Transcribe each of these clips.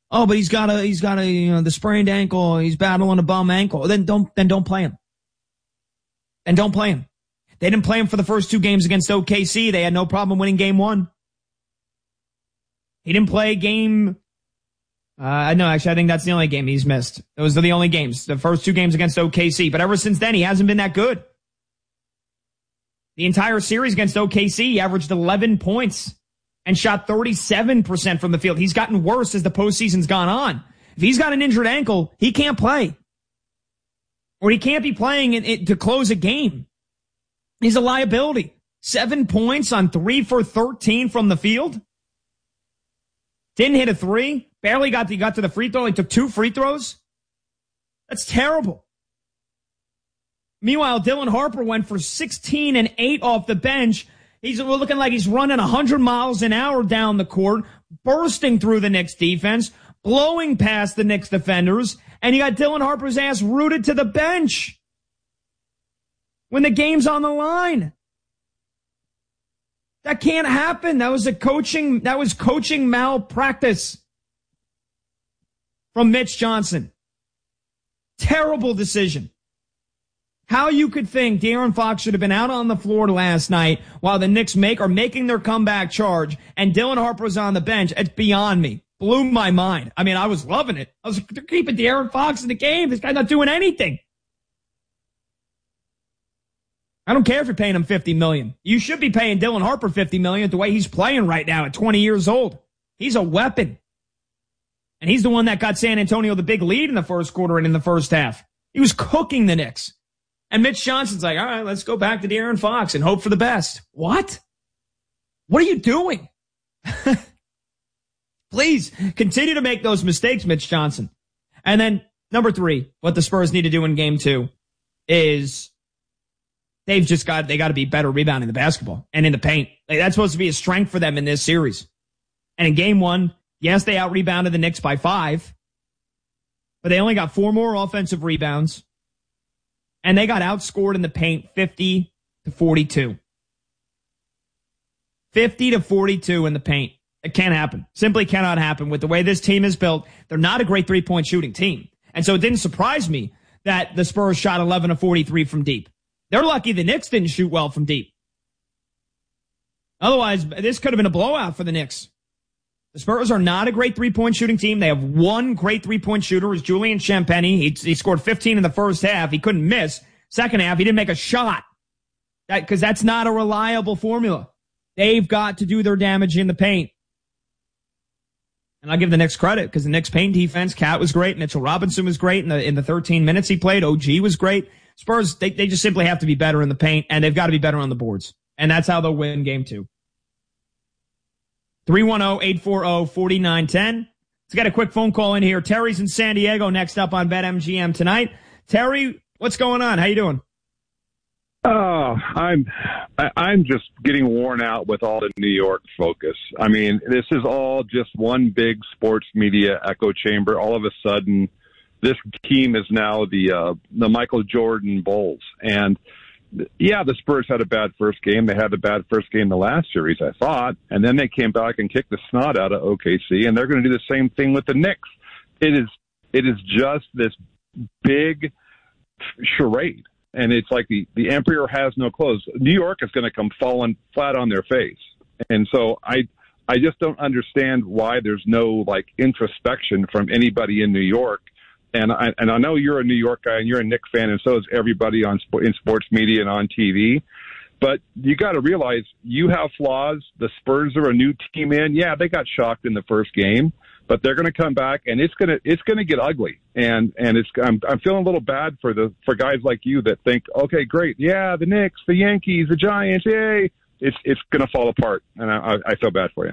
Oh, but he's got the sprained ankle. He's battling a bum ankle. Then don't play him. And don't play him. They didn't play him for the first 2 games against OKC. They had no problem winning game 1. He didn't play game. No, actually, I think that's the only game he's missed. Those are the only games, the first 2 games against OKC. But ever since then, he hasn't been that good. The entire series against OKC, he averaged 11 points and shot 37% from the field. He's gotten worse as the postseason's gone on. If he's got an injured ankle, he can't play. Or he can't be playing to close a game. He's a liability. 7 points on 3 for 13 from the field. Didn't hit a 3. Barely got to the free throw. He took 2 free throws. That's terrible. Meanwhile, Dylan Harper went for 16 and 8 off the bench. He's looking like he's running 100 miles an hour down the court, bursting through the Knicks defense, blowing past the Knicks defenders, and you got Dylan Harper's ass rooted to the bench when the game's on the line. That can't happen. That was coaching malpractice from Mitch Johnson. Terrible decision. How you could think De'Aaron Fox should have been out on the floor last night while the Knicks are making their comeback charge and Dylan Harper's on the bench, it's beyond me. Blew my mind. I mean, I was loving it. I was keeping De'Aaron Fox in the game. This guy's not doing anything. I don't care if you're paying him $50 million. You should be paying Dylan Harper $50 million the way he's playing right now at 20 years old. He's a weapon. And he's the one that got San Antonio the big lead in the first quarter and in the first half. He was cooking the Knicks. And Mitch Johnson's like, all right, let's go back to De'Aaron Fox and hope for the best. What? What are you doing? Please continue to make those mistakes, Mitch Johnson. And then number 3, what the Spurs need to do in game 2 is they got to be better rebounding the basketball and in the paint. That's supposed to be a strength for them in this series. And in game 1, yes, they out-rebounded the Knicks by 5, but they only got 4 more offensive rebounds. And they got outscored in the paint 50-42. 50-42 in the paint. It can't happen. Simply cannot happen with the way this team is built. They're not a great 3-point shooting team. And so it didn't surprise me that the Spurs shot 11-43 from deep. They're lucky the Knicks didn't shoot well from deep. Otherwise, this could have been a blowout for the Knicks. The Spurs are not a great 3-point shooting team. They have one great 3-point shooter, is Julian Champagny. He scored 15 in the first half. He couldn't miss. Second half, he didn't make a shot. Because that's not a reliable formula. They've got to do their damage in the paint. And I'll give the Knicks credit because the Knicks paint defense, Cat was great. Mitchell Robinson was great in the 13 minutes he played. OG was great. Spurs, they just simply have to be better in the paint, and they've got to be better on the boards. And that's how they'll win game 2. 310-840-4910. Let's get a quick phone call in here. Terry's in San Diego next up on BetMGM tonight. Terry, what's going on? How you doing? Oh, I'm just getting worn out with all the New York focus. I mean, this is all just one big sports media echo chamber. All of a sudden, this team is now the Michael Jordan Bulls. And yeah, the Spurs had a bad first game. They had a bad first game the last series, I thought. And then they came back and kicked the snot out of OKC, and they're going to do the same thing with the Knicks. It is just this big charade. And it's like the emperor has no clothes. New York is going to come falling flat on their face. And so I just don't understand why there's no, like, introspection from anybody in New York. And I know you're a New York guy and you're a Knicks fan, and so is everybody in sports media and on TV. But you got to realize you have flaws. The Spurs are a new team in. Yeah, they got shocked in the first game, but they're going to come back, and it's going to get ugly. And I'm feeling a little bad for guys like you that think, okay, great, yeah, the Knicks, the Yankees, the Giants, yay. It's going to fall apart, and I feel bad for you.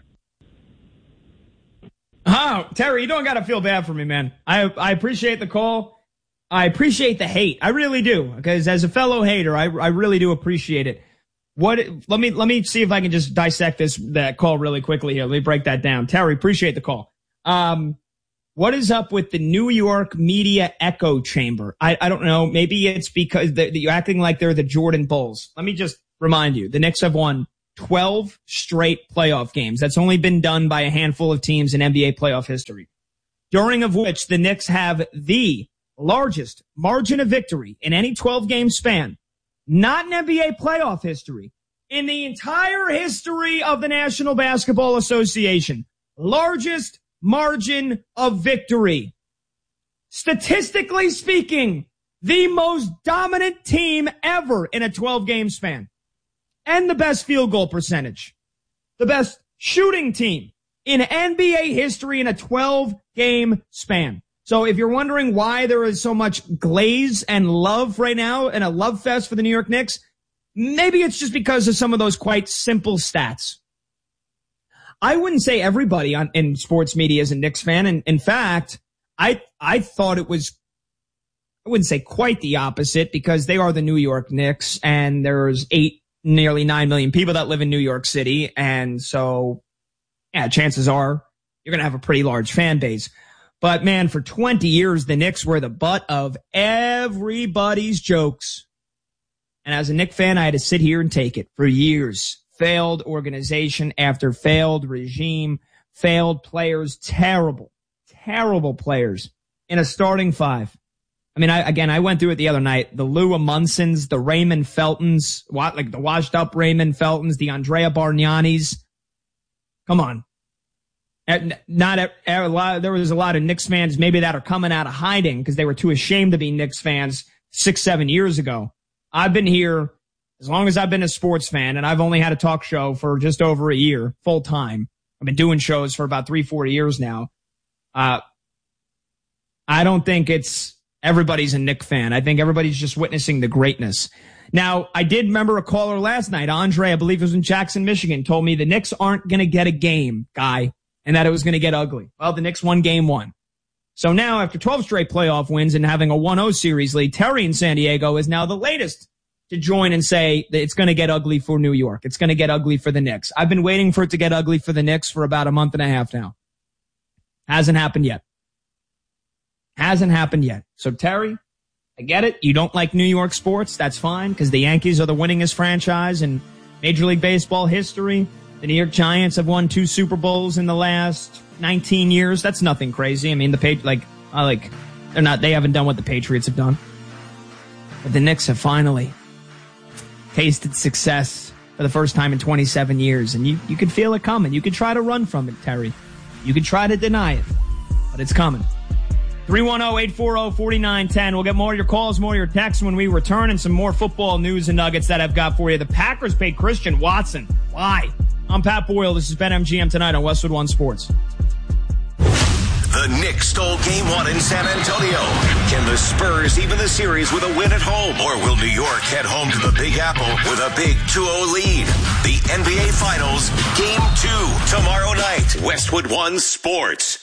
Oh, Terry, you don't got to feel bad for me, man. I appreciate the call. I appreciate the hate. I really do, because as a fellow hater, I really do appreciate it. Let me see if I can just dissect that call really quickly here. Let me break that down. Terry, appreciate the call. What is up with the New York media echo chamber? I don't know. Maybe it's because you're acting like they're the Jordan Bulls. Let me just remind you, the Knicks have won 12 straight playoff games. That's only been done by a handful of teams in NBA playoff history. during of which the Knicks have the largest margin of victory in any 12-game span, not in NBA playoff history, in the entire history of the National Basketball Association. Largest margin of victory. Statistically speaking, the most dominant team ever in a 12-game span. And the best field goal percentage. The best shooting team in NBA history in a 12-game span. So if you're wondering why there is so much glaze and love right now and a love fest for the New York Knicks, maybe it's just because of some of those quite simple stats. I wouldn't say everybody in sports media is a Knicks fan. And in fact, I thought it was, I wouldn't say quite the opposite, because they are the New York Knicks and there's nearly 9 million people that live in New York City. And so, yeah, chances are you're going to have a pretty large fan base. But man, for 20 years, the Knicks were the butt of everybody's jokes. And as a Knicks fan, I had to sit here and take it for years. Failed organization after failed regime, failed players, terrible players in a starting five. I mean, I went through it the other night. The Lou Amunsons, the Raymond Feltons, like the washed up Raymond Feltons, the Andrea Bargnanis. Come on. There was a lot of Knicks fans maybe that are coming out of hiding because they were too ashamed to be Knicks fans 6-7 years ago. I've been here as long as I've been a sports fan, and I've only had a talk show for just over a year, full time. I've been doing shows for about 3-4 years now. I don't think everybody's a Knicks fan. I think everybody's just witnessing the greatness. Now, I did remember a caller last night, Andre, I believe it was in Jackson, Michigan, told me the Knicks aren't going to get a game, guy, and that it was going to get ugly. Well, the Knicks won game 1. So now, after 12 straight playoff wins and having a 1-0 series lead, Terry in San Diego is now the latest to join and say that it's going to get ugly for New York. It's going to get ugly for the Knicks. I've been waiting for it to get ugly for the Knicks for about a month and a half now. Hasn't happened yet. So, Terry, I get it. You don't like New York sports. That's fine, because the Yankees are the winningest franchise in Major League Baseball history. The New York Giants have won 2 Super Bowls in the last 19 years. That's nothing crazy. I mean, they haven't done what the Patriots have done. But the Knicks have finally tasted success for the first time in 27 years. And you could feel it coming. You could try to run from it, Terry. You could try to deny it. But it's coming. 310-840-4910. We'll get more of your calls, more of your texts when we return, and some more football news and nuggets that I've got for you. The Packers paid Christian Watson. Why? I'm Pat Boyle. This is BetMGM tonight on Westwood One Sports. The Knicks stole Game 1 in San Antonio. Can the Spurs even the series with a win at home? Or will New York head home to the Big Apple with a big 2-0 lead? The NBA Finals, Game 2, tomorrow night. Westwood One Sports.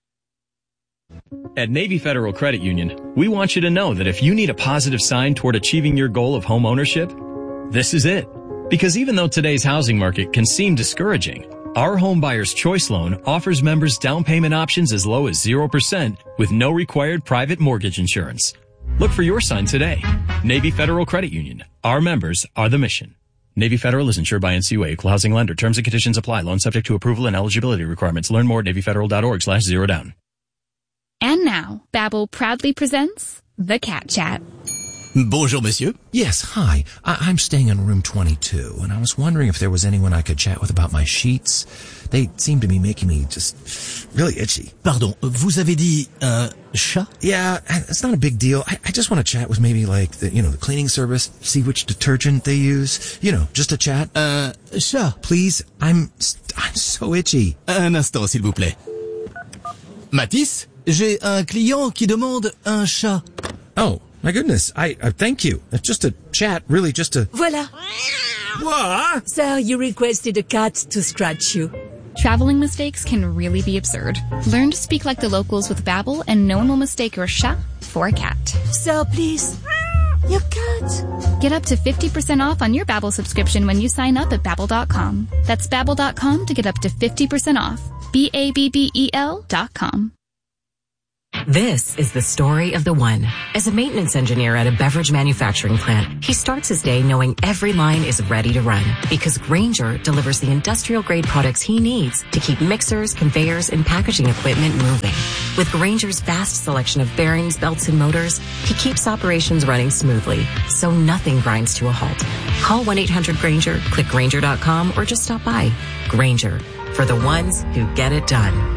At Navy Federal Credit Union, we want you to know that if you need a positive sign toward achieving your goal of home ownership, this is it. Because even though today's housing market can seem discouraging, our Home Buyer's Choice Loan offers members down payment options as low as 0% with no required private mortgage insurance. Look for your sign today. Navy Federal Credit Union. Our members are the mission. Navy Federal is insured by NCUA, equal housing lender. Terms and conditions apply. Loan subject to approval and eligibility requirements. Learn more at NavyFederal.org/zerodown. And now, Babbel proudly presents The Cat Chat. Bonjour, monsieur. Yes, hi. I'm staying in room 22, and I was wondering if there was anyone I could chat with about my sheets. They seem to be making me just really itchy. Pardon, vous avez dit chat? Yeah, it's not a big deal. I just want to chat with maybe like the cleaning service, see which detergent they use. Just a chat. Chat. Please, I'm so itchy. Un instant, s'il vous plaît. Matisse, j'ai un client qui demande un chat. Oh. My goodness, I thank you. It's just a chat, really just a... Voilà. What? Sir, you requested a cat to scratch you. Traveling mistakes can really be absurd. Learn to speak like the locals with Babbel, and no one will mistake your chat for a cat. Sir, please. Your cat. Get up to 50% off on your Babbel subscription when you sign up at Babbel.com. That's Babbel.com to get up to 50% off. Babbel.com. This is the story of the one. As a maintenance engineer at a beverage manufacturing plant, he starts his day knowing every line is ready to run because Grainger delivers the industrial-grade products he needs to keep mixers, conveyors, and packaging equipment moving. With Grainger's vast selection of bearings, belts, and motors, he keeps operations running smoothly, so nothing grinds to a halt. Call 1-800-GRAINGER, click Grainger.com, or just stop by. Grainger, for the ones who get it done.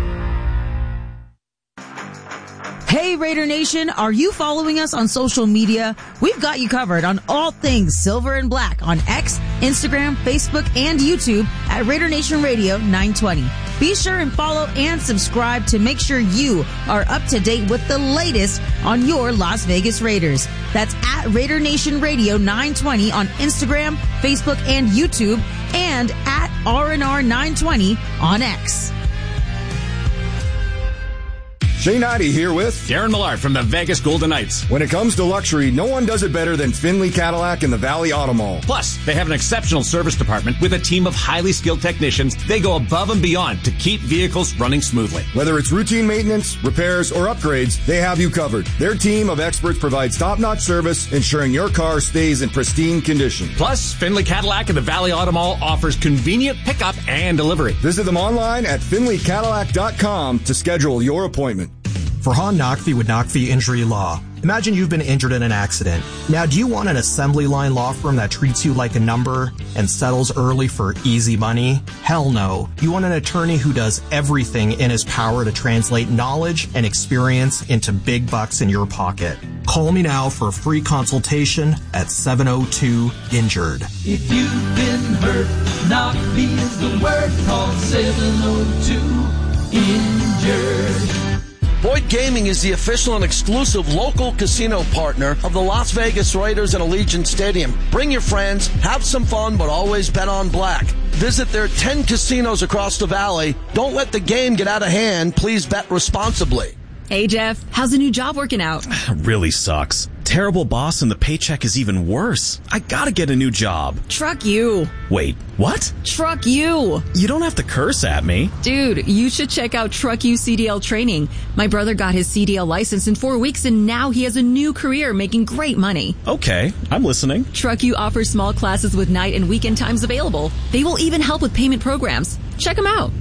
Hey Raider Nation, are you following us on social media? We've got you covered on all things Silver and Black on X, Instagram, Facebook, and YouTube at Raider Nation Radio 920. Be sure and follow and subscribe to make sure you are up to date with the latest on your Las Vegas Raiders. That's at Raider Nation Radio 920 on Instagram, Facebook, and YouTube, and at RNR 920 on X. Shane Ivey here with Darren Millard from the Vegas Golden Knights. When it comes to luxury, no one does it better than Finley Cadillac and the Valley Auto Mall. Plus, they have an exceptional service department with a team of highly skilled technicians. They go above and beyond to keep vehicles running smoothly. Whether it's routine maintenance, repairs, or upgrades, they have you covered. Their team of experts provides top-notch service, ensuring your car stays in pristine condition. Plus, Finley Cadillac and the Valley Auto Mall offers convenient pickup and delivery. Visit them online at finleycadillac.com to schedule your appointment. Farhan Naqvi with Naqvi Injury Law. Imagine you've been injured in an accident. Now, do you want an assembly line law firm that treats you like a number and settles early for easy money? Hell no. You want an attorney who does everything in his power to translate knowledge and experience into big bucks in your pocket. Call me now for a free consultation at 702-INJURED. If you've been hurt, Naqvi is the word. Call 702-INJURED. Boyd Gaming is the official and exclusive local casino partner of the Las Vegas Raiders and Allegiant Stadium. Bring your friends, have some fun, but always bet on black. Visit their 10 casinos across the valley. Don't let the game get out of hand. Please bet responsibly. Hey, Jeff. How's the new job working out? Really sucks. Terrible boss and the paycheck is even worse. I gotta get a new job. Truck you. Wait, what? Truck you. You don't have to curse at me. Dude, you should check out Truck You CDL training. My brother got his CDL license in 4 weeks and now he has a new career making great money. Okay, I'm listening. Truck You offers small classes with night and weekend times available. They will even help with payment programs. Check them out.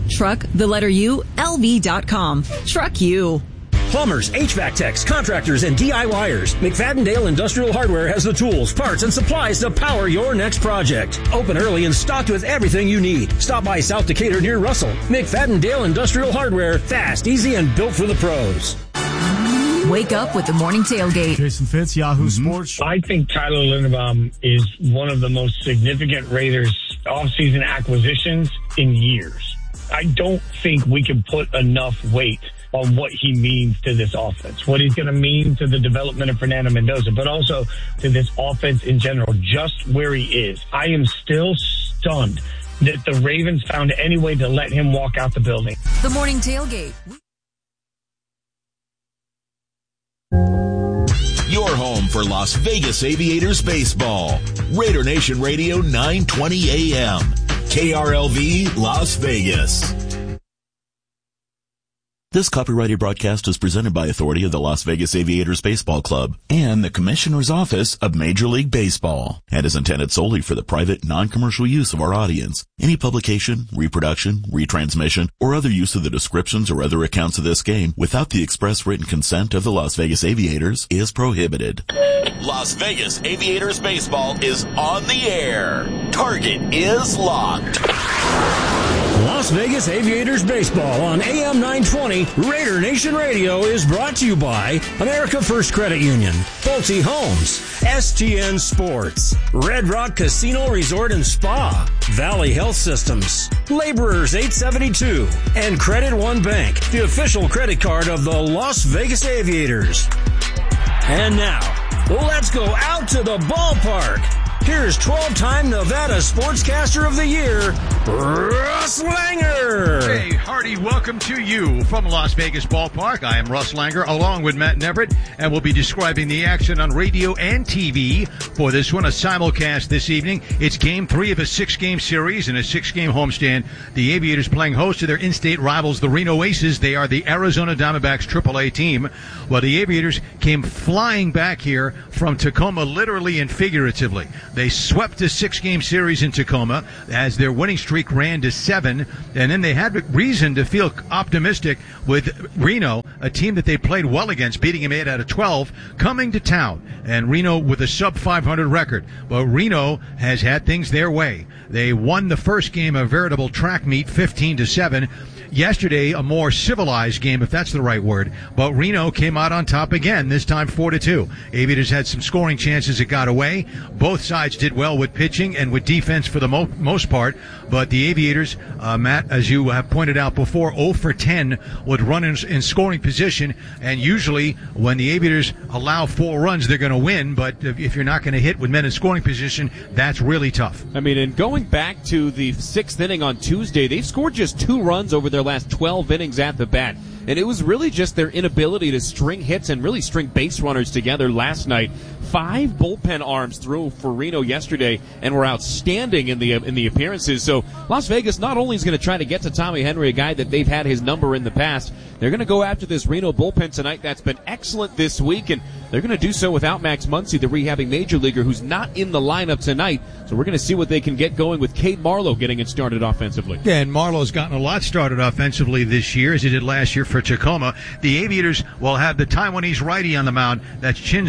LV.com. Truck You. Plumbers, HVAC techs, contractors, and DIYers. McFadden-Dale Industrial Hardware has the tools, parts, and supplies to power your next project. Open early and stocked with everything you need. Stop by South Decatur near Russell. McFadden-Dale Industrial Hardware. Fast, easy, and built for the pros. Wake up with the morning tailgate. Jason Fitz, Yahoo Sports. I think Tyler Linderbaum is one of the most significant Raiders offseason acquisitions in years. I don't think we can put enough weight on what he means to this offense, what he's going to mean to the development of Fernando Mendoza, but also to this offense in general, just where he is. I am still stunned that the Ravens found any way to let him walk out the building. The morning tailgate. Your home for Las Vegas Aviators baseball. Raider Nation Radio 920 AM. KRLV Las Vegas. This copyrighted broadcast is presented by authority of the Las Vegas Aviators Baseball Club and the Commissioner's Office of Major League Baseball and is intended solely for the private, non-commercial use of our audience. Any publication, reproduction, retransmission, or other use of the descriptions or other accounts of this game without the express written consent of the Las Vegas Aviators is prohibited. Las Vegas Aviators Baseball is on the air. Target is locked. Las Vegas Aviators Baseball on AM 920 Raider Nation Radio is brought to you by America First Credit Union, Pulte Homes, STN Sports, Red Rock Casino Resort and Spa, Valley Health Systems, Laborers 872, and Credit One Bank, the official credit card of the Las Vegas Aviators. And now, let's go out to the ballpark. Here's 12-time Nevada Sportscaster of the Year, Russ Langer. Hey, hearty welcome to you from Las Vegas Ballpark. I am Russ Langer, along with Matt Neverett, and we'll be describing the action on radio and TV for this one, a simulcast this evening. It's Game 3 of a 6-game series and a 6-game homestand. The Aviators playing host to their in-state rivals, the Reno Aces. They are the Arizona Diamondbacks AAA team. Well, the Aviators came flying back here from Tacoma, literally and figuratively. They swept a 6-game series in Tacoma as their winning streak streak ran to 7, and then they had reason to feel optimistic with Reno, a team that they played well against, beating them 8 out of 12, coming to town. And Reno with a sub-500 record. But Reno has had things their way. They won the first game, a veritable track meet, 15-7. Yesterday, a more civilized game, if that's the right word. But Reno came out on top again, this time 4-2. Aviators had some scoring chances that got away. Both sides did well with pitching and with defense for the most part. But the Aviators, Matt, as you have pointed out before, 0 for 10 with runners in scoring position. And usually when the Aviators allow 4 runs, they're going to win. But if you're not going to hit with men in scoring position, that's really tough. I mean, and going back to the 6th inning on Tuesday, they've scored just 2 runs over their last 12 innings at the bat. And it was really just their inability to string hits and really string base runners together last night. 5 bullpen arms through for Reno yesterday and were outstanding in the appearances. So Las Vegas not only is going to try to get to Tommy Henry, a guy that they've had his number in the past, they're going to go after this Reno bullpen tonight that's been excellent this week, and they're going to do so without Max Muncy, the rehabbing major leaguer, who's not in the lineup tonight. So we're going to see what they can get going with Cade Marlowe getting it started offensively. Yeah, and Marlowe's gotten a lot started offensively this year, as he did last year for Tacoma. The Aviators will have the Taiwanese righty on the mound. That's Chin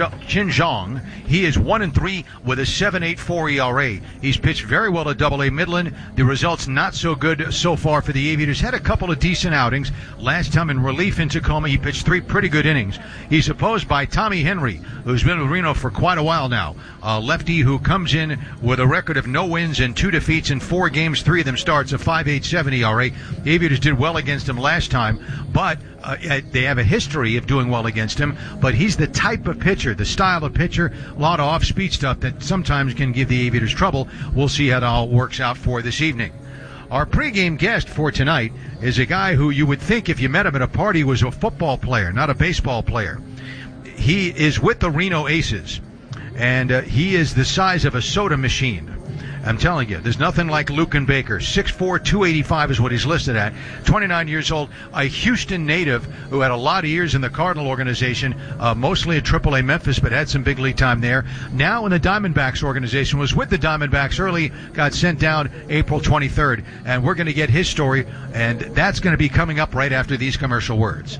Zhang. He is 1-3 with a 7.84 ERA. He's pitched very well at Double-A Midland. The results not so good so far for the Aviators. Had a couple of decent outings. Last time in relief in Tacoma, he pitched 3 pretty good innings. He's opposed by Tommy Henry, who's been with Reno for quite a while now. A lefty who comes in with a record of no wins and 2 defeats in 4 games, 3 of them starts, a 5.87 ERA. The Aviators did well against him last time, but they have a history of doing well against him. But he's the type of pitcher, the style of pitcher, a lot of off-speed stuff that sometimes can give the Aviators trouble. We'll see how it all works out for this evening. Our pregame guest for tonight is a guy who you would think if you met him at a party was a football player, not a baseball player. He is with the Reno Aces, and he is the size of a soda machine. I'm telling you, there's nothing like Luken Baker. 6'4", 285 is what he's listed at. 29 years old, a Houston native who had a lot of years in the Cardinal organization, mostly at AAA Memphis, but had some big league time there. Now in the Diamondbacks organization, was with the Diamondbacks early, got sent down April 23rd. And we're going to get his story, and that's going to be coming up right after these commercial words.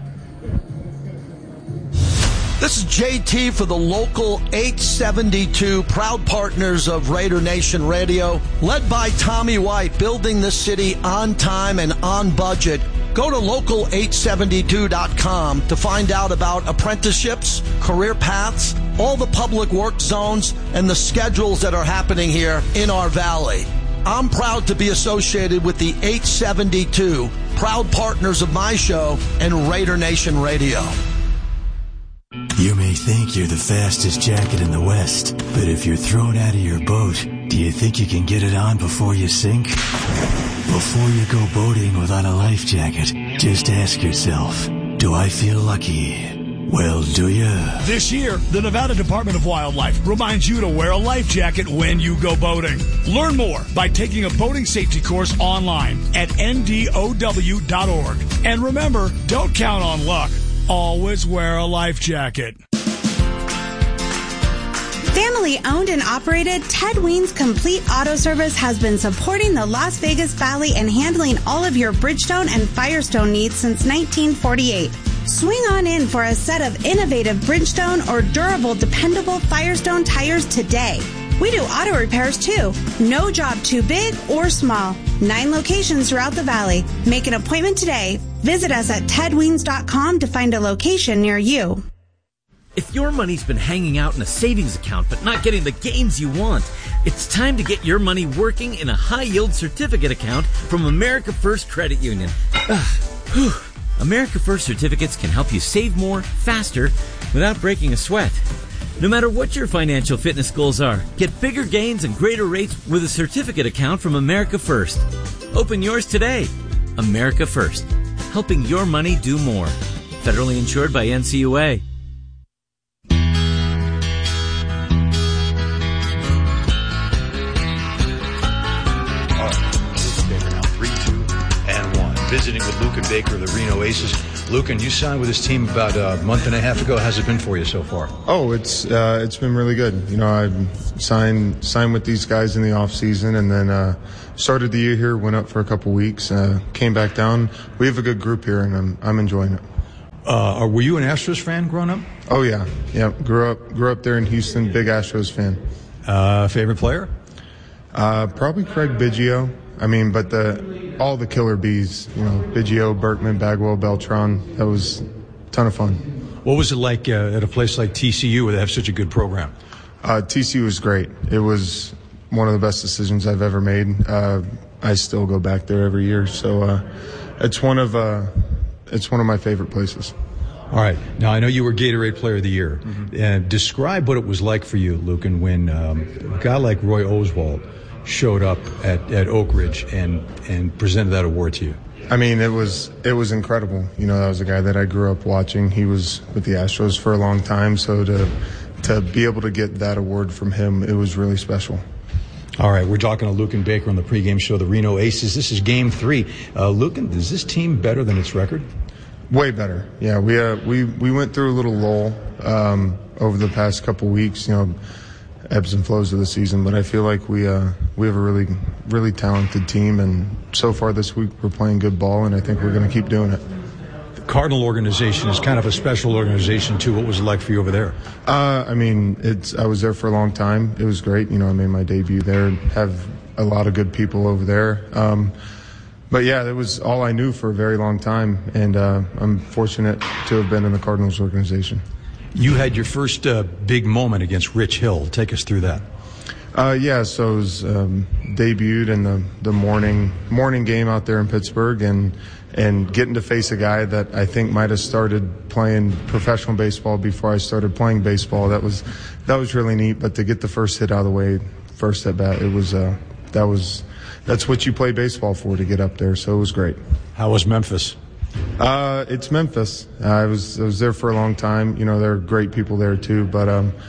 This is JT for the local 872, proud partners of Raider Nation Radio, led by Tommy White, building this city on time and on budget. Go to local872.com to find out about apprenticeships, career paths, all the public work zones, and the schedules that are happening here in our valley. I'm proud to be associated with the 872, proud partners of my show and Raider Nation Radio. You may think you're the fastest jacket in the West, but if you're thrown out of your boat, do you think you can get it on before you sink? Before you go boating without a life jacket, just ask yourself, do I feel lucky? Well, do you? This year, the Nevada Department of Wildlife reminds you to wear a life jacket when you go boating. Learn more by taking a boating safety course online at ndow.org. And remember, don't count on luck. Always wear a life jacket. Family owned and operated, Ted Ween's Complete Auto Service has been supporting the Las Vegas Valley and handling all of your Bridgestone and Firestone needs since 1948. Swing on in for a set of innovative Bridgestone or durable, dependable Firestone tires today. We do auto repairs too. No job too big or small. 9 locations throughout the valley. Make an appointment today. Visit us at tedweens.com to find a location near you. If your money's been hanging out in a savings account but not getting the gains you want, it's time to get your money working in a high-yield certificate account from America First Credit Union. America First certificates can help you save more, faster, without breaking a sweat. No matter what your financial fitness goals are, get bigger gains and greater rates with a certificate account from America First. Open yours today. America First, helping your money do more. Federally insured by NCUA. Visit visiting with Luken Baker of the Reno Aces. Luken, you signed with this team about a month and a half ago. How's it been for you so far? Oh, it's been really good. You know, I signed with these guys in the off season, and then started the year here. Went up for a couple weeks, came back down. We have a good group here, and I'm enjoying it. Were you an Astros fan growing up? Oh yeah. Grew up there in Houston. Big Astros fan. Favorite player? Probably Craig Biggio. I mean, but all the killer bees. You know, Biggio, Berkman, Bagwell, Beltran. That was a ton of fun. What was it like at a place like TCU where they have such a good program? TCU was great. It was one of the best decisions I've ever made. I still go back there every year, so it's one of my favorite places. All right. Now, I know you were Gatorade Player of the Year. Mm-hmm. Describe what it was like for you, Luken, when a guy like Roy Oswald showed up at Oak Ridge and presented that award to you. I mean, it was incredible. You know, that was a guy that I grew up watching. He was with the Astros for a long time, so to be able to get that award from him, it was really special. All right, we're talking to Luken Baker on the pregame show, the Reno Aces. This is Game 3. Luken, is this team better than its record? Way better. Yeah, we went through a little lull over the past couple weeks. You know, ebbs and flows of the season, but I feel like we have a really, really talented team, and so far this week we're playing good ball, and I think we're going to keep doing it. The Cardinal organization is kind of a special organization too. What was it like for you over there? I mean, I was there for a long time. It was great. You know, I made my debut there. Have a lot of good people over there. But yeah, that was all I knew for a very long time, and I'm fortunate to have been in the Cardinals organization. You had your first big moment against Rich Hill. Take us through that. Yeah, so it was debuted in the morning game out there in Pittsburgh, and getting to face a guy that I think might have started playing professional baseball before I started playing baseball. That was really neat. But to get the first hit out of the way, first at bat, it was that's what you play baseball for, to get up there. So it was great. How was Memphis? It's Memphis. I was there for a long time. You know, there are great people there too, but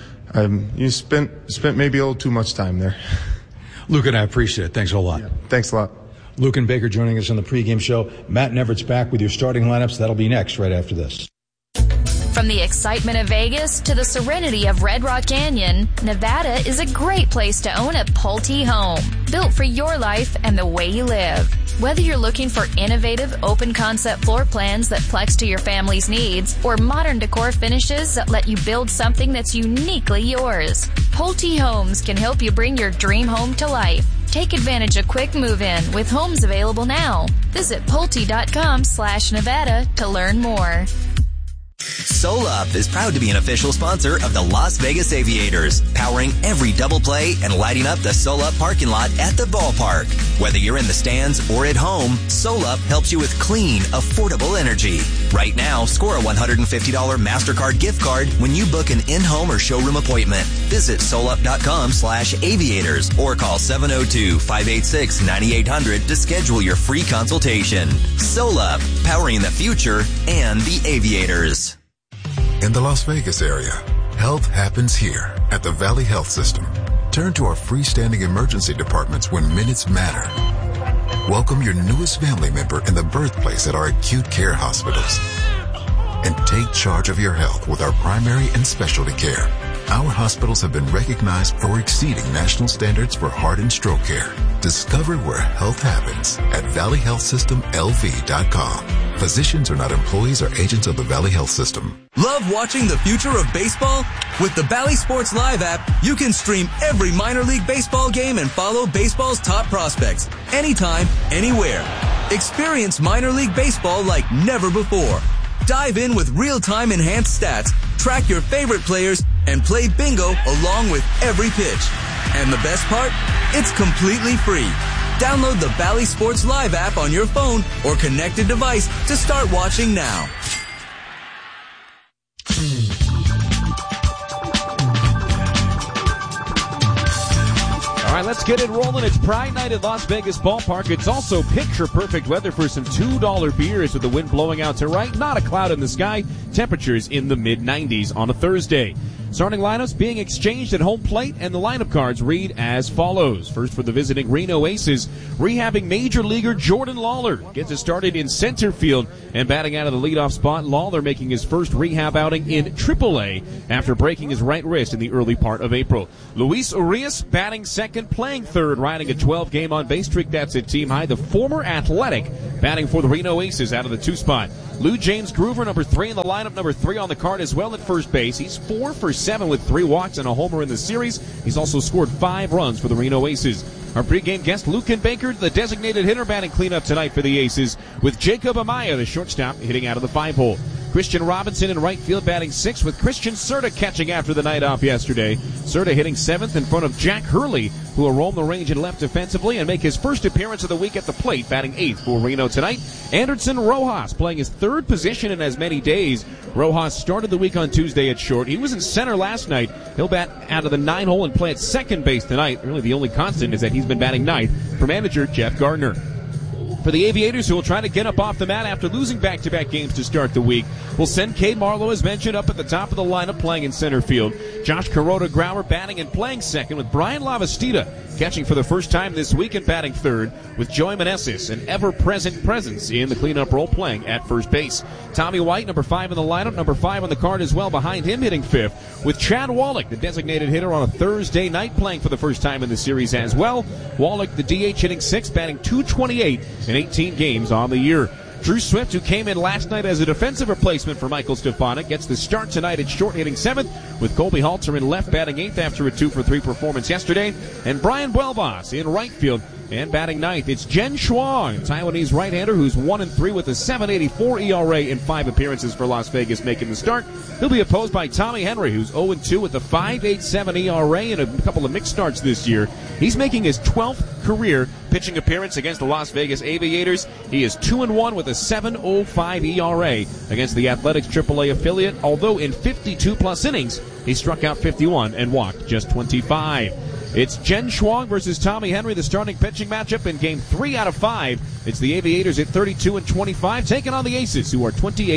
you spent maybe a little too much time there. Luken, I appreciate it. Thanks a lot. Yeah, thanks a lot. Luken Baker joining us on the pregame show. Matt Nevertte's back with your starting lineups. That'll be next, right after this. From the excitement of Vegas to the serenity of Red Rock Canyon, Nevada is a great place to own a Pulte home, built for your life and the way you live. Whether you're looking for innovative, open-concept floor plans that flex to your family's needs, or modern decor finishes that let you build something that's uniquely yours, Pulte Homes can help you bring your dream home to life. Take advantage of quick move-in with homes available now. Visit Pulte.com/Nevada to learn more. SolUp is proud to be an official sponsor of the Las Vegas Aviators, powering every double play and lighting up the SolUp parking lot at the ballpark. Whether you're in the stands or at home, SolUp helps you with clean, affordable energy. Right now, score a $150 MasterCard gift card when you book an in-home or showroom appointment. Visit SolUp.com/aviators or call 702-586-9800 to schedule your free consultation. SolUp, powering the future and the Aviators. In the Las Vegas area, health happens here at the Valley Health System. Turn to our freestanding emergency departments when minutes matter. Welcome your newest family member in the birthplace at our acute care hospitals. And take charge of your health with our primary and specialty care. Our hospitals have been recognized for exceeding national standards for heart and stroke care. Discover where health happens at valleyhealthsystemlv.com. Physicians are not employees or agents of the Valley Health System. Love watching the future of baseball? With the Bally Sports Live app, you can stream every minor league baseball game and follow baseball's top prospects anytime, anywhere. Experience minor league baseball like never before. Dive in with real-time enhanced stats, track your favorite players, and play bingo along with every pitch. And the best part? It's completely free. Download the Bally Sports Live app on your phone or connected device to start watching now. All right, let's get it rolling. It's Pride Night at Las Vegas Ballpark. It's also picture-perfect weather for some $2 beers with the wind blowing out to right. Not a cloud in the sky. Temperatures in the mid-90s on a Thursday. Starting lineups being exchanged at home plate, and the lineup cards read as follows. First for the visiting Reno Aces, rehabbing major leaguer Jordan Lawler gets it started in center field, and batting out of the leadoff spot, Lawler making his first rehab outing in AAA after breaking his right wrist in the early part of April. Luis Urias batting second, playing third, riding a 12-game on-base streak. That's at team high. The former Athletic batting for the Reno Aces out of the 2 spot. Lou James Groover, number 3 in the lineup, number 3 on the card as well at first base. He's 4 for 7 with 3 walks and a homer in the series. He's also scored 5 runs for the Reno Aces. Our pregame guest, Luken Baker, the designated hitter, batting cleanup tonight for the Aces, with Jacob Amaya, the shortstop, hitting out of the 5-hole. Christian Robinson in right field batting 6th, with Christian Serta catching after the night off yesterday. Serta hitting 7th in front of Jack Hurley, who will roam the range and left defensively and make his first appearance of the week at the plate, batting 8th for Reno tonight. Anderson Rojas playing his 3rd position in as many days. Rojas started the week on Tuesday at short. He was in center last night. He'll bat out of the 9-hole and play at second base tonight. Really the only constant is that he's been batting 9th for manager Jeff Gardner. For the Aviators, who will try to get up off the mat after losing back-to-back games to start the week, will send Cade Marlowe, as mentioned, up at the top of the lineup, playing in center field. Josh Kuroda-Grauer batting and playing second, with Brian Lavastida catching for the first time this week and batting third, with Joey Meneses, an ever-present presence in the cleanup role, playing at first base. Tommy White, number 5 in the lineup, number 5 on the card as well, behind him hitting 5th, with Chad Wallach, the designated hitter, on a Thursday night, playing for the first time in the series as well. Wallach, the DH, hitting 6th, batting .228 in 18 games on the year. Drew Swift, who came in last night as a defensive replacement for Michael Stefanik, gets the start tonight at short, hitting 7th, with Colby Halter in left, batting 8th after a 2-for-3 performance yesterday, and Brian Buelvas in right field and batting 9th. It's Jen Chuang, Taiwanese right-hander, who's 1-3 with a 7.84 ERA in 5 appearances for Las Vegas, making the start. He'll be opposed by Tommy Henry, who's 0-2 with a 5.87 ERA and a couple of mixed starts this year. He's making his 12th career pitching appearance against the Las Vegas Aviators. He is 2-1 with a 7.05 ERA against the Athletics AAA affiliate, although in 52-plus innings, he struck out 51 and walked just 25. It's Jen Chuang versus Tommy Henry, the starting pitching matchup in game 3 out of 5. It's the Aviators at 32-25, taking on the Aces, who are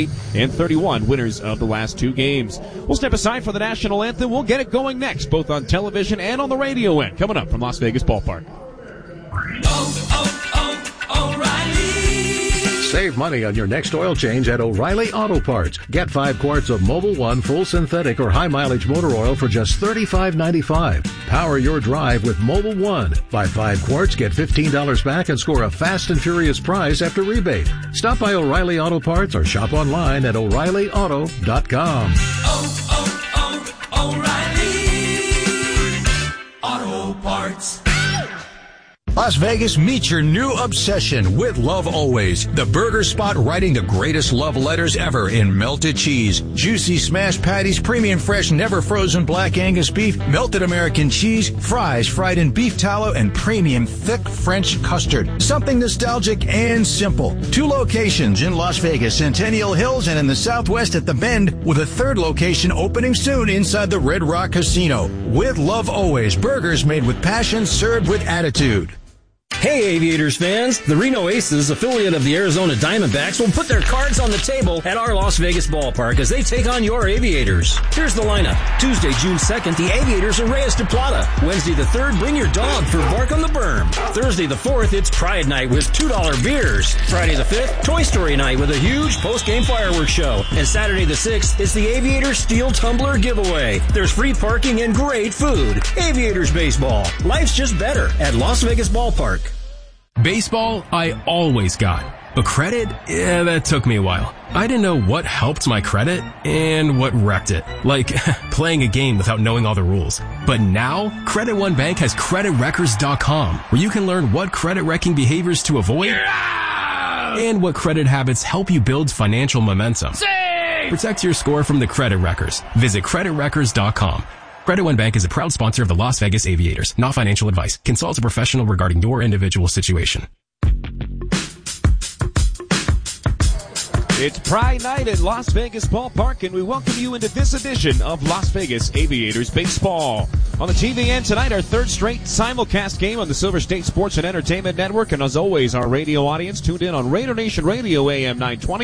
28-31, winners of the last 2 games. We'll step aside for the national anthem. We'll get it going next, both on television and on the radio end, coming up from Las Vegas Ballpark. Save money on your next oil change at O'Reilly Auto Parts. Get 5 quarts of Mobil 1 full synthetic or high mileage motor oil for just $35.95. Power your drive with Mobil 1. Buy 5 quarts, get $15 back, and score a fast and furious prize after rebate. Stop by O'Reilly Auto Parts or shop online at O'ReillyAuto.com. O'Reilly Auto Parts. Las Vegas, meet your new obsession with Love Always, the burger spot writing the greatest love letters ever in melted cheese, juicy smashed patties, premium fresh, never frozen black Angus beef, melted American cheese, fries fried in beef tallow, and premium thick French custard. Something nostalgic and simple. 2 locations in Las Vegas, Centennial Hills, and in the Southwest at The Bend, with a 3rd location opening soon inside the Red Rock Casino. With Love Always, burgers made with passion, served with attitude. Hey Aviators fans, the Reno Aces, affiliate of the Arizona Diamondbacks, will put their cards on the table at our Las Vegas ballpark as they take on your Aviators. Here's the lineup. Tuesday, June 2nd, the Aviators are Reyes de Plata. Wednesday the 3rd, bring your dog for Bark on the Berm. Thursday the 4th, it's Pride Night with $2 beers. Friday the 5th, Toy Story Night with a huge post-game fireworks show. And Saturday the 6th, it's the Aviators Steel Tumbler giveaway. There's free parking and great food. Aviators baseball. Life's just better at Las Vegas Ballpark. Baseball, I always got. But credit, that took me a while. I didn't know what helped my credit and what wrecked it. Like playing a game without knowing all the rules. But now, Credit One Bank has CreditWreckers.com, where you can learn what credit wrecking behaviors to avoid and what credit habits help you build financial momentum. Protect your score from the Credit Wreckers. Visit CreditWreckers.com. Credit One Bank is a proud sponsor of the Las Vegas Aviators. Not financial advice. Consult a professional regarding your individual situation. It's Pride Night at Las Vegas Ballpark, and we welcome you into this edition of Las Vegas Aviators Baseball. On the TV end tonight, our 3rd straight simulcast game on the Silver State Sports and Entertainment Network, and as always, our radio audience tuned in on Raider Nation Radio AM 920,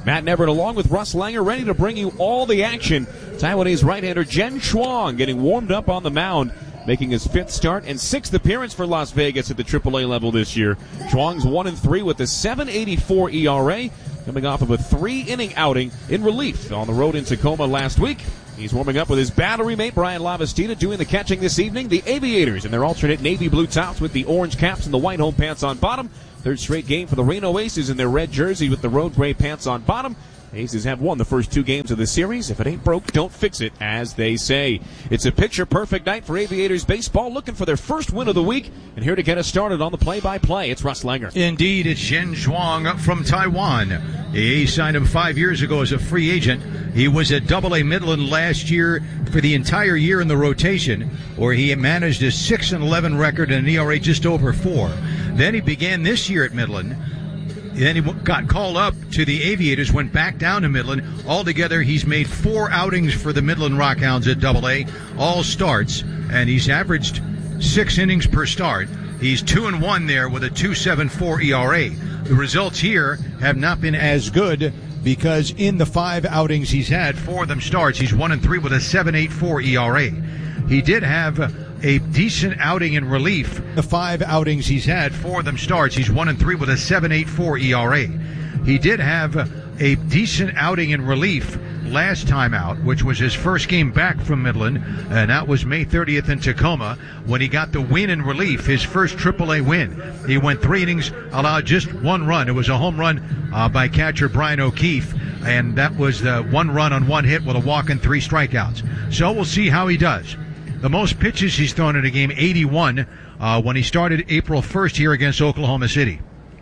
Matt Neverett along with Russ Langer ready to bring you all the action. Taiwanese right-hander Jen Chuang getting warmed up on the mound, making his 5th start and 6th appearance for Las Vegas at the AAA level this year. Chuang's 1-3 with a 7.84 ERA, coming off of a 3-inning outing in relief on the road in Tacoma last week. He's warming up with his battery mate Brian Lavastida doing the catching this evening. The Aviators in their alternate navy blue tops with the orange caps and the white home pants on bottom. 3rd straight game for the Reno Aces in their red jersey with the road gray pants on bottom. Aces have won the first 2 games of the series. If it ain't broke, don't fix it, as they say. It's a picture-perfect night for Aviators baseball, looking for their first win of the week. And here to get us started on the play-by-play, it's Russ Langer. Indeed, it's Jen Chuang from Taiwan. He signed him 5 years ago as a free agent. He was at AA Midland last year for the entire year in the rotation, where he managed a 6-11 record and an ERA just over 4. Then he began this year at Midland. Then he got called up to the Aviators, went back down to Midland. Altogether, he's made 4 outings for the Midland Rockhounds at AA, all starts, and he's averaged 6 innings per start. He's 2-1 there with a 2.74 ERA. The results here have not been as good because in the 5 outings he's had, 4 of them starts. He's 1-3 with a 7.84 ERA. He did have a decent outing in relief. The 5 outings he's had, 4 of them starts. He's 1-3 with a 7.84 ERA. He did have a decent outing in relief last time out, which was his first game back from Midland, and that was May 30th in Tacoma when he got the win in relief, his first AAA win. He went 3 innings, allowed just 1 run. It was a home run by catcher Brian O'Keefe, and that was 1 run on 1 hit with a walk and 3 strikeouts. So we'll see how he does. The most pitches he's thrown in a game, 81, when he started April 1st here against Oklahoma City,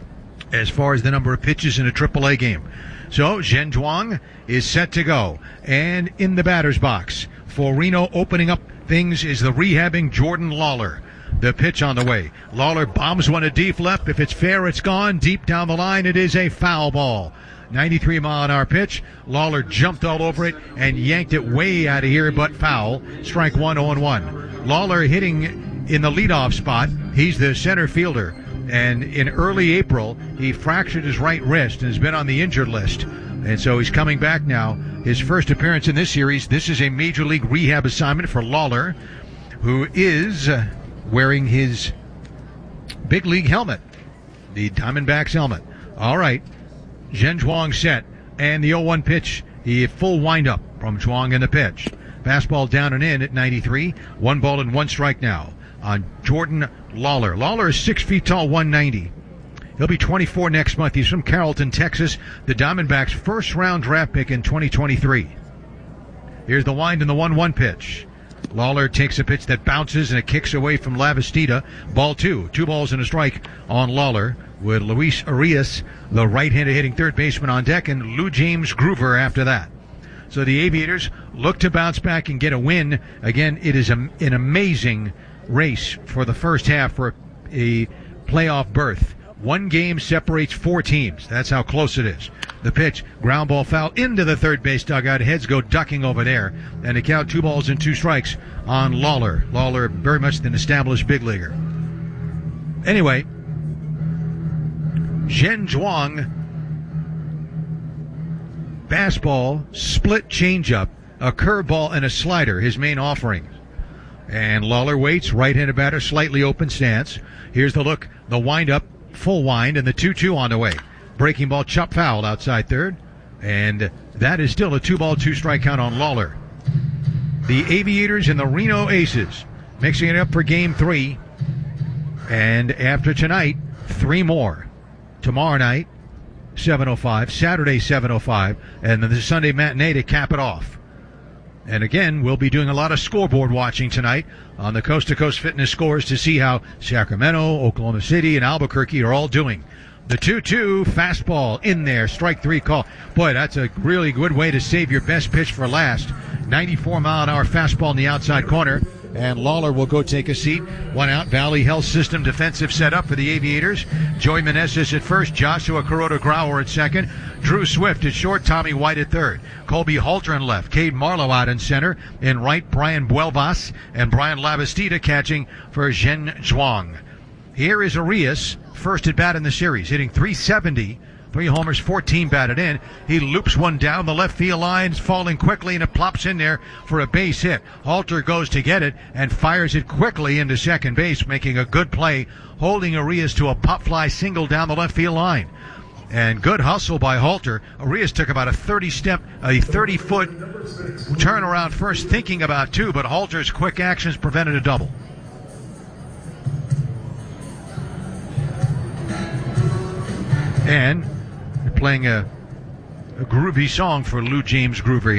as far as the number of pitches in a AAA game. So Jen Chuang is set to go. And in the batter's box for Reno, opening up things is the rehabbing Jordan Lawler. The pitch on the way. Lawler bombs one to deep left. If it's fair, it's gone. Deep down the line, it is a foul ball. 93-mile-an-hour pitch. Lawler jumped all over it and yanked it way out of here, but foul. Strike 1, 0-1. Lawler hitting in the leadoff spot. He's the center fielder. And in early April, he fractured his right wrist and has been on the injured list. And so he's coming back now. His first appearance in this series. This is a major league rehab assignment for Lawler, who is wearing his big league helmet, the Diamondbacks helmet. All right. Jen Chuang set, and the 0-1 pitch, the full windup from Chuang in the pitch. Fastball down and in at 93. 1 ball and 1 strike now on Jordan Lawler. Lawler is 6 feet tall, 190. He'll be 24 next month. He's from Carrollton, Texas. The Diamondbacks' first-round draft pick in 2023. Here's the wind and the 1-1 pitch. Lawler takes a pitch that bounces and it kicks away from Lavastida. Ball 2. 2 balls and a strike on Lawler, with Luis Arias, the right-handed hitting third baseman, on deck, and Lou James Groover after that. So the Aviators look to bounce back and get a win. Again, it is an amazing race for the first half for a playoff berth. 1 game separates 4 teams. That's how close it is. The pitch, ground ball foul into the third base dugout. Heads go ducking over there. And the count 2 balls and 2 strikes on Lawler. Lawler, very much an established big leaguer. Anyway, Jen Chuang, fastball, split changeup, a curveball, and a slider, his main offerings. And Lawler waits, right-handed batter, slightly open stance. Here's the look, the wind-up, full wind, and the 2-2 on the way. Breaking ball, chop fouled outside third. And that is still a 2-ball, 2-strike count on Lawler. The Aviators and the Reno Aces mixing it up for Game 3. And after tonight, 3 more. Tomorrow night, 7:05. Saturday, 7:05. And then the Sunday matinee to cap it off. And again, we'll be doing a lot of scoreboard watching tonight on the Coast to Coast Fitness scores to see how Sacramento, Oklahoma City, and Albuquerque are all doing. The 2-2 fastball in there, strike 3 call. Boy, that's a really good way to save your best pitch for last. 94-mile-an-hour fastball in the outside corner. And Lawler will go take a seat. 1 out. Valley Health System defensive setup for the Aviators. Joey Meneses at first. Joshua Kuroda-Grauer at second. Drew Swift at short. Tommy White at third. Colby Haltran left. Cade Marlowe out in center. In right, Brian Buelvas and Brian Lavastida catching for Jen Chuang. Here is Arias, first at bat in the series, hitting .370 3 homers, 14 batted in. He loops one down the left field line, falling quickly, and it plops in there for a base hit. Halter goes to get it and fires it quickly into second base, making a good play, holding Arias to a pop fly single down the left field line. And good hustle by Halter. Arias took about a 30-foot turn around first, thinking about 2, but Halter's quick actions prevented a double. And playing a groovy song for Lou James Groover here.